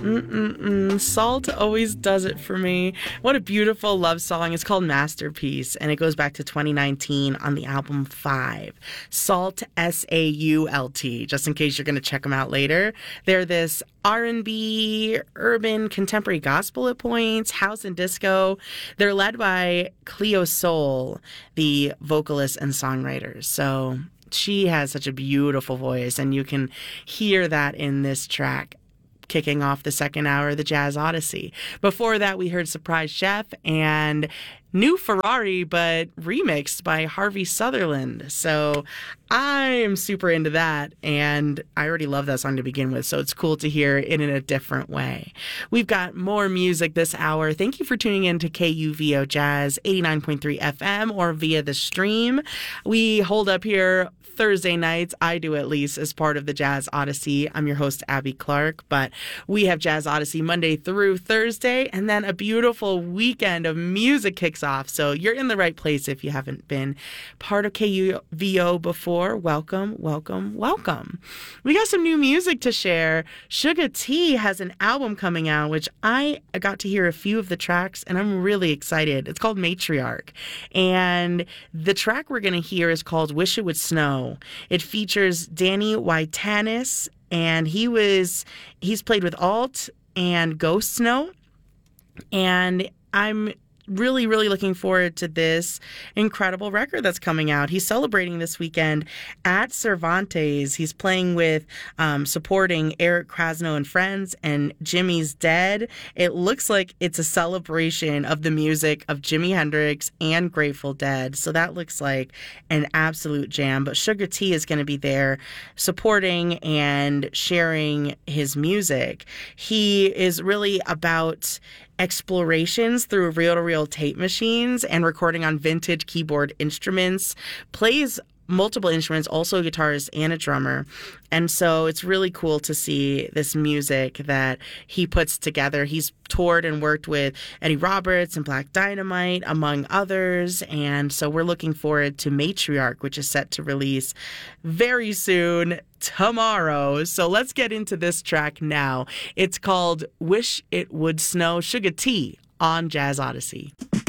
Salt always does it for me. What a beautiful love song. It's called Masterpiece, and it goes back to 2019 on the album 5. Salt, S-A-U-L-T, just in case you're going to check them out later. They're this R&B, urban, contemporary gospel at points, house and disco. They're led by Cleo Sol, the vocalist and songwriter. So she has such a beautiful voice, and you can hear that in this track, kicking off the second hour of the Jazz Odyssey. Before that, we heard Surprise Chef and New Ferrari, but remixed by Harvey Sutherland. So I am super into that, and I already love that song to begin with, so it's cool to hear it in a different way. We've got more music this hour. Thank you for tuning in to KUVO Jazz 89.3 FM or via the stream. We hold up here Thursday nights, I do at least, as part of the Jazz Odyssey. I'm your host, Abby Clark, but we have Jazz Odyssey Monday through Thursday, and then a beautiful weekend of music kicks off. So you're in the right place if you haven't been part of KUVO before. Welcome, welcome, welcome. We got some new music to share. Sugar T has an album coming out, which I got to hear a few of the tracks, and I'm really excited. It's called Matriarch, and the track we're going to hear is called Wish It Would Snow. It features Danny Waitanis, and he's played with Alt and Ghost Snow, and I'm really, really looking forward to this incredible record that's coming out. He's celebrating this weekend at Cervantes. He's playing with, supporting Eric Krasno and Friends and Jimmy's Dead. It looks like it's a celebration of the music of Jimi Hendrix and Grateful Dead. So that looks like an absolute jam. But Sugar T is going to be there supporting and sharing his music. He is really about explorations through reel-to-reel tape machines and recording on vintage keyboard instruments, plays multiple instruments, also a guitarist and a drummer. And so it's really cool to see this music that he puts together. He's toured and worked with Eddie Roberts and Black Dynamite, among others. And so we're looking forward to Matriarch, which is set to release very soon, tomorrow. So let's get into this track now. It's called Wish It Would Snow, Sugar T on Jazz Odyssey.